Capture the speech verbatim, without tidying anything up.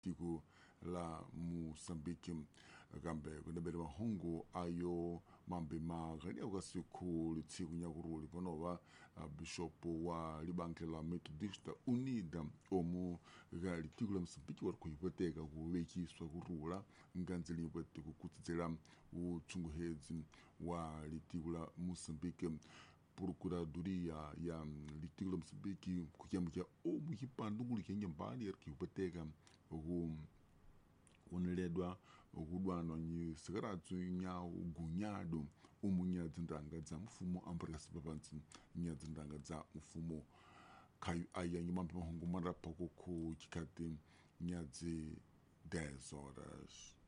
tiko la Moçambique kambe kunabele mahungu ayo mambe magani akasiku litsiku nyakuruli panova bishopo wa libanke la Methodista Unida omu ga litiko la Moçambique wari kuhipoteka kuwekiswa kurula nganzeli mpwete kukutsitsela uchunguhezi wa litiko la Moçambique. Procuradoria ya litiko la Moçambique kukiambukia omu hipandunguli kenya mbali yari kuhipoteka ugu uneledwa ukudwana nyi sigaratu nya ugunyado umunyadzi ndanga dza mfumo ambarasi babanzi nyadzi ndanga dza mfumo kayu aya nyimambe mahungu mara pako ku chikati nyadzi dez horas.